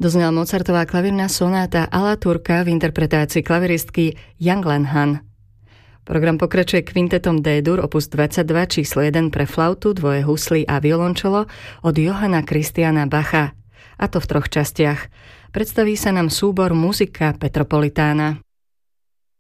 Doznela Mozartová klavírna sonáta Ala Turka v interpretácii klaviristky Yang Lenhan. Program pokračuje kvintetom D-dur opus 22 číslo 1 pre flautu, dvoje husly a violončelo od Johanna Christiana Bacha, a to v 3 častiach. Predstaví sa nám súbor Muzika Petropolitána.